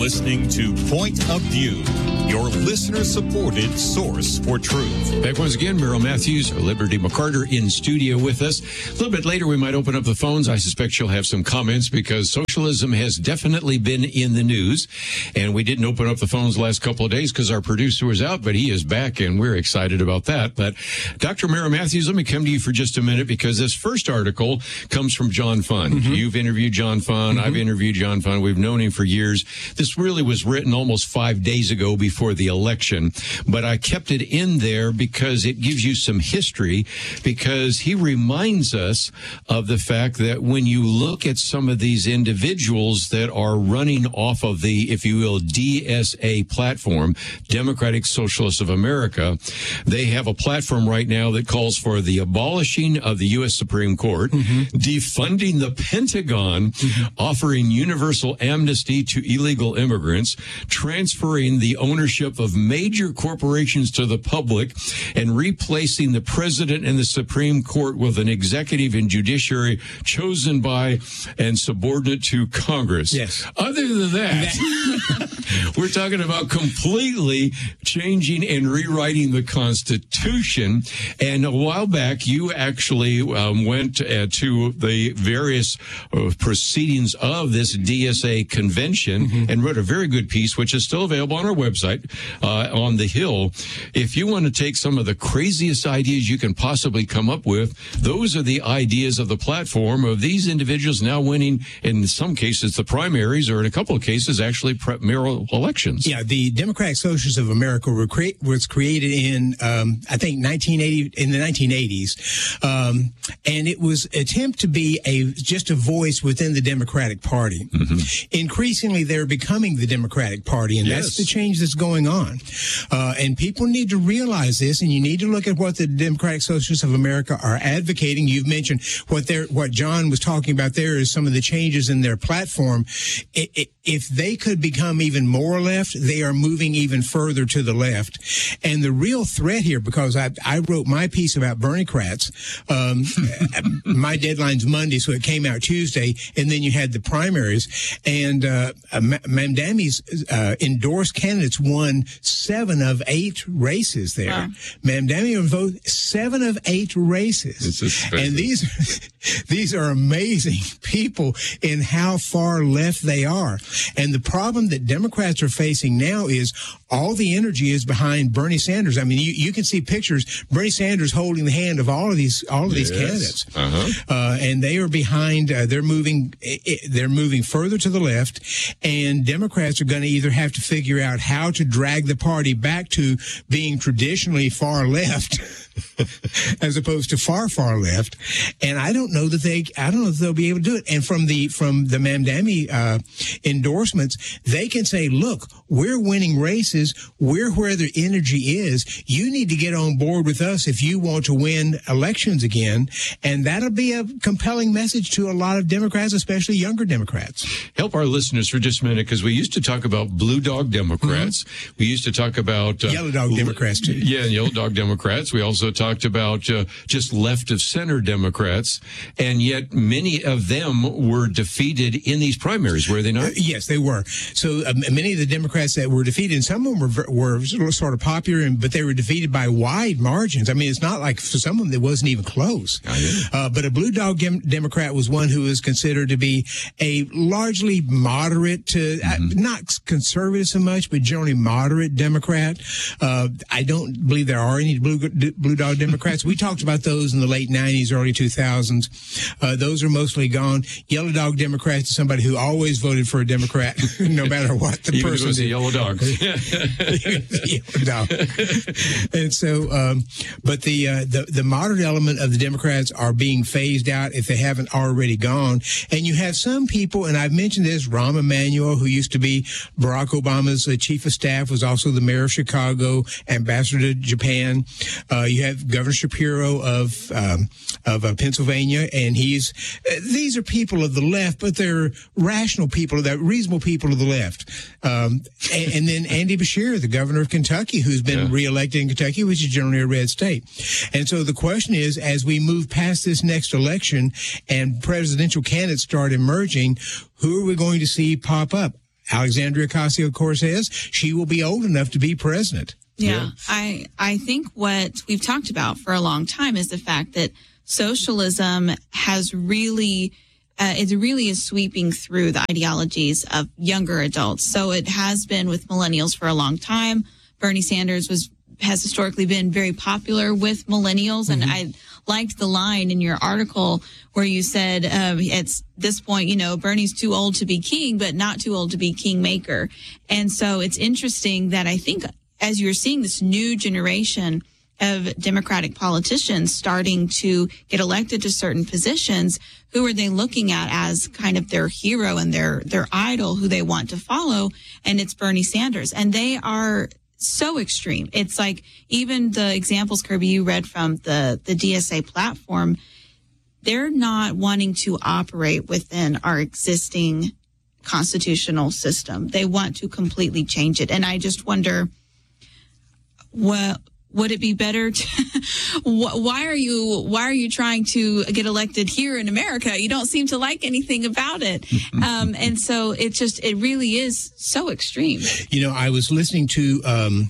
listening to Point of View, your listener-supported source for truth. Back once again, Merrill Matthews, Liberty McCarter in studio with us. A little bit later, we might open up the phones. I suspect she'll have some comments because socialism has definitely been in the news. And we didn't open up the phones the last couple of days because our producer was out, but he is back, and we're excited about that. But Dr. Merrill Matthews, let me come to you for just a minute because this first article comes from John Fund. Mm-hmm. You've interviewed John Fund. Mm-hmm. I've interviewed John Fund. We've known him for years. This really was written almost 5 days ago before the election, but I kept it in there because it gives you some history, because he reminds us of the fact that when you look at some of these individuals that are running off of the, if you will, DSA platform, Democratic Socialists of America, they have a platform right now that calls for the abolishing of the U.S. Supreme Court, mm-hmm. defunding the Pentagon, mm-hmm. offering universal amnesty to illegal immigrants, transferring the ownership of major corporations to the public, and replacing the president and the Supreme Court with an executive and judiciary chosen by and subordinate to Congress. Yes. Other than that, we're talking about completely changing and rewriting the Constitution. And a while back, you actually went to the various proceedings of this DSA convention, mm-hmm. and wrote a very good piece, which is still available on our website, on the Hill. If you want to take some of the craziest ideas you can possibly come up with, those are the ideas of the platform of these individuals now winning, in some cases, the primaries, or in a couple of cases, actually mayoral elections. Yeah, the Democratic Socialists of America was created in, I think, in the 1980s. And it was an attempt to be just a voice within the Democratic Party. Mm-hmm. Increasingly, they're becoming the Democratic Party, and yes. that's the change that's going on. And people need to realize this, and you need to look at what the Democratic Socialists of America are advocating. You've mentioned what John was talking about there is some of the changes in their platform. If they could become even more left, they are moving even further to the left. And the real threat here, because I wrote my piece about Bernie-crats, my deadline's Monday, so it came out Tuesday, and then you had the primaries, and Mamdani's endorsed candidates won 7 of 8 races there. Wow. Mamdani voted 7 of 8 races. And these are amazing people in how far left they are. And the problem that Democrats are facing now is all the energy is behind Bernie Sanders. I mean, you can see pictures, Bernie Sanders holding the hand of all of these candidates. Uh-huh. And they are behind, they're moving further to the left, and Democrats are going to either have to figure out how to drag the party back to being traditionally far left as opposed to far left. And I don't know if they'll be able to do it. And from the Mamdani endorsements, they can say, look, we're winning races. We're where the energy is. You need to get on board with us if you want to win elections again. And that'll be a compelling message to a lot of Democrats, especially younger Democrats. Help our listeners for just a minute, because we used to talk about blue dog Democrats. Mm-hmm. We used to talk about yellow dog Democrats, too. Yeah, yellow dog Democrats. We also talked about just left of center Democrats. And yet many of them were defeated in these primaries, were they not? Yes, they were. So many of the Democrats that were defeated, and some of them were sort of popular, but they were defeated by wide margins. I mean, it's not like for some of them it wasn't even close. But a blue dog Democrat was one who was considered to be a largely moderate to, not conservative so much, but generally moderate Democrat. I don't believe there are any blue dog Democrats. We talked about those in the late 90s, early 2000s. Those are mostly gone. Yellow dog Democrats is somebody who always voted for a Democrat, no matter what the person was a yellow dog. Yellow dog. And so, but the moderate element of the Democrats are being phased out if they haven't already gone. And you have some people, and I've mentioned this, Rahm Emanuel, who used to be Barack Obama's chief of staff, was also the mayor of Chicago, ambassador to Japan. You have Governor Shapiro of Pennsylvania, and these are people of the left, but they're rational people, they're reasonable people of the left. And then Andy Beshear, the governor of Kentucky, who's been reelected in Kentucky, which is generally a red state. And so the question is, as we move past this next election and presidential candidates start emerging, who are we going to see pop up? Alexandria Ocasio-Cortez, she will be old enough to be president. Yeah. I think what we've talked about for a long time is the fact that socialism has really, it really is sweeping through the ideologies of younger adults. So it has been with millennials for a long time. Bernie Sanders has historically been very popular with millennials. Mm-hmm. And I liked the line in your article where you said, at this point, you know, Bernie's too old to be king, but not too old to be kingmaker. And so it's interesting that I think as you're seeing this new generation of Democratic politicians starting to get elected to certain positions, who are they looking at as kind of their hero and their idol who they want to follow? And it's Bernie Sanders. And they are so extreme. It's like even the examples, Kirby, you read from the DSA platform, they're not wanting to operate within our existing constitutional system. They want to completely change it. And I just wonder, would it be better to, why are you trying to get elected here in America? You don't seem to like anything about it. And so it really is so extreme. You know, I was listening to,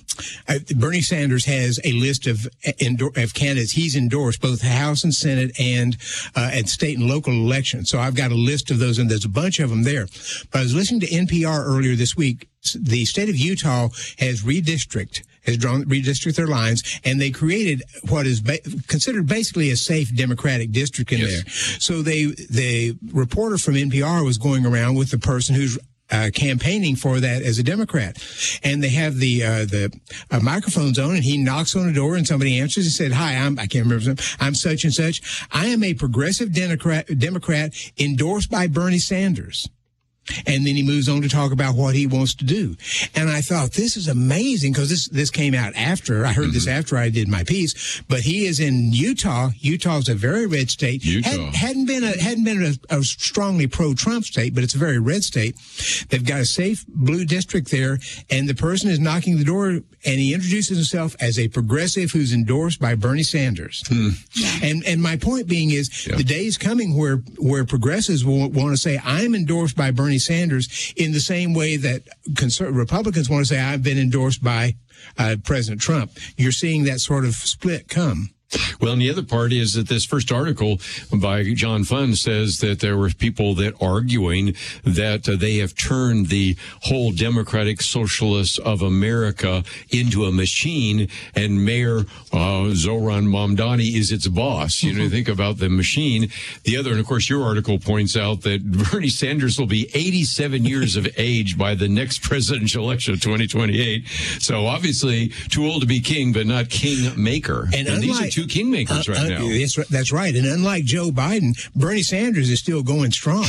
Bernie Sanders has a list of candidates he's endorsed, both House and Senate and at state and local elections. So I've got a list of those, and there's a bunch of them there. But I was listening to NPR earlier this week. The state of Utah has redistricted their lines, and they created what is considered basically a safe Democratic district in there. So the reporter from NPR was going around with the person who's campaigning for that as a Democrat, and they have the microphones on, and he knocks on the door, and somebody answers and said, "Hi, I can't remember. I'm such and such. I am a progressive Democrat endorsed by Bernie Sanders." And then he moves on to talk about what he wants to do. And I thought, this is amazing, because this came out after, I heard this after I did my piece, but he is in Utah. Utah's a very red state. Hadn't been a strongly pro-Trump state, but it's a very red state. They've got a safe blue district there, and the person is knocking the door, and he introduces himself as a progressive who's endorsed by Bernie Sanders. And my point being is, the day is coming where progressives will want to say, I'm endorsed by Bernie Sanders, in the same way that Republicans want to say, I've been endorsed by President Trump. You're seeing that sort of split come. Well, and the other part is that this first article by John Funn says that there were people that arguing that they have turned the whole Democratic Socialists of America into a machine, and Mayor Zohran Mamdani is its boss. You know, think about the machine. The other, and of course, your article points out that Bernie Sanders will be 87 years of age by the next presidential election of 2028. So obviously, too old to be king, but not kingmaker. And these are two kingmakers right now. That's right. And unlike Joe Biden, Bernie Sanders is still going strong.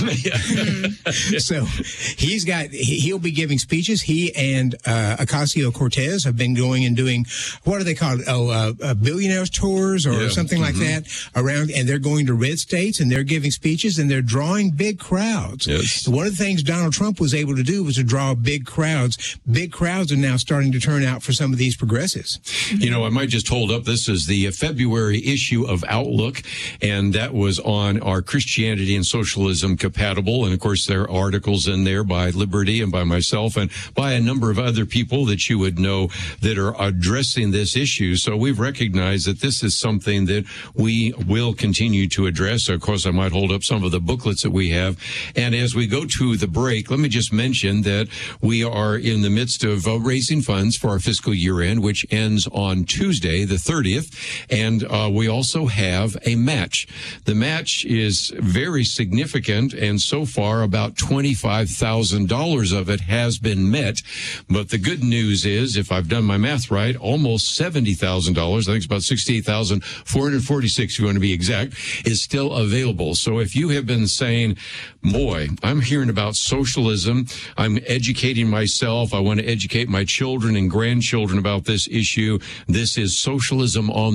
So he'll be giving speeches. He and Ocasio-Cortez have been going and doing, what do they call it? Billionaires tours or something like that around. And they're going to red states, and they're giving speeches, and they're drawing big crowds. Yes. One of the things Donald Trump was able to do was to draw big crowds. Big crowds are now starting to turn out for some of these progressives. You know, I might just hold up. This is the February issue of Outlook, and that was on our Christianity and Socialism Compatible. And of course, there are articles in there by Liberty and by myself and by a number of other people that you would know that are addressing this issue. So we've recognized that this is something that we will continue to address. Of course, I might hold up some of the booklets that we have. And as we go to the break, let me just mention that we are in the midst of raising funds for our fiscal year end, which ends on Tuesday, the 30th. And we also have a match. The match is very significant, and so far about $25,000 of it has been met. But the good news is, if I've done my math right, almost $70,000, I think it's about $68,446 if you want to be exact, is still available. So if you have been saying, boy, I'm hearing about socialism, I'm educating myself, I want to educate my children and grandchildren about this issue, this is Socialism on the March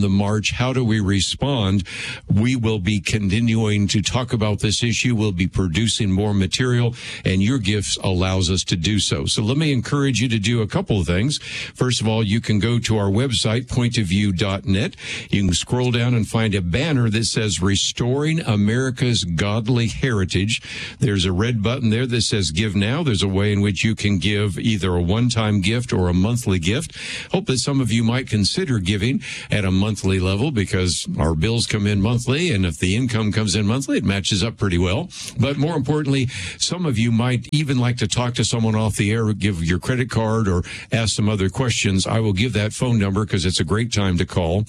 church? How do we respond? We will be continuing to talk about this issue. We'll be producing more material, and your gifts allows us to do so. So let me encourage you to do a couple of things. First of all, you can go to our website, pointofview.net. You can scroll down and find a banner that says Restoring America's Godly Heritage. There's a red button there that says Give Now. There's a way in which you can give either a one-time gift or a monthly gift. Hope that some of you might consider giving at a monthly level, because our bills come in monthly, and if the income comes in monthly, it matches up pretty well. But more importantly, some of you might even like to talk to someone off the air, give your credit card, or ask some other questions. I will give that phone number because it's a great time to call.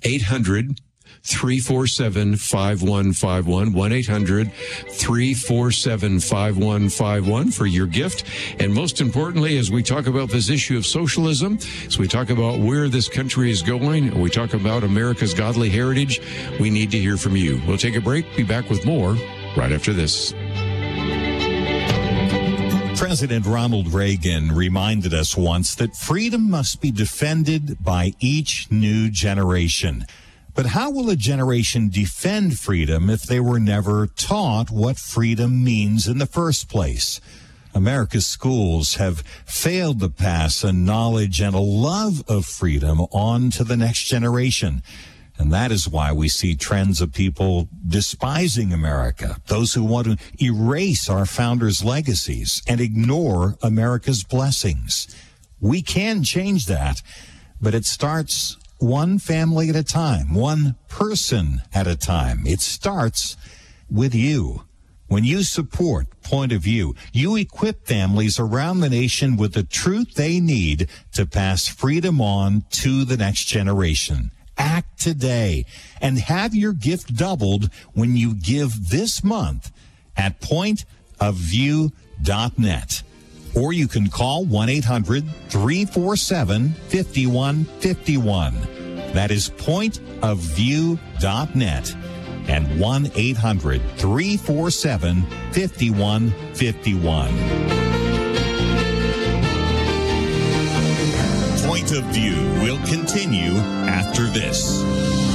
800-347-5151, 1-800-347-5151 for your gift. And most importantly, as we talk about this issue of socialism, as we talk about where this country is going, and we talk about America's godly heritage, we need to hear from you. We'll take a break, be back with more right after this. President Ronald Reagan reminded us once that freedom must be defended by each new generation. But how will a generation defend freedom if they were never taught what freedom means in the first place? America's schools have failed to pass a knowledge and a love of freedom on to the next generation. And that is why we see trends of people despising America, those who want to erase our founders' legacies and ignore America's blessings. We can change that, but it starts one family at a time, one person at a time. It starts with you. When you support Point of View, you equip families around the nation with the truth they need to pass freedom on to the next generation. Act today and have your gift doubled when you give this month at pointofview.net. Or you can call 1-800-347-5151. That is pointofview.net and 1-800-347-5151. Point of View will continue after this.